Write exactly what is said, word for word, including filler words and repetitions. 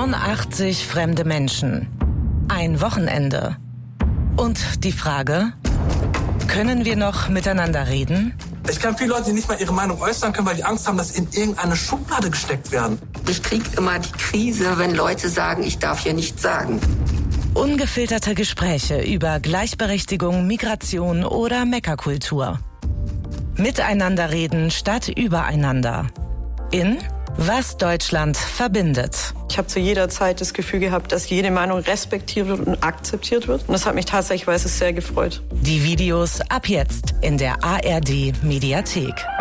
fünfundachtzig fremde Menschen. Ein Wochenende. Und die Frage, können wir noch miteinander reden? Ich kenne viele Leute, die nicht mal ihre Meinung äußern können, weil die Angst haben, dass sie in irgendeine Schublade gesteckt werden. Ich kriege immer die Krise, wenn Leute sagen, ich darf hier nichts sagen. Ungefilterte Gespräche über Gleichberechtigung, Migration oder Meckerkultur. Miteinander reden statt übereinander. In Was Deutschland verbindet. Ich habe zu jeder Zeit das Gefühl gehabt, dass jede Meinung respektiert wird und akzeptiert wird. Und das hat mich tatsächlich sehr gefreut. Die Videos ab jetzt in der A R D Mediathek.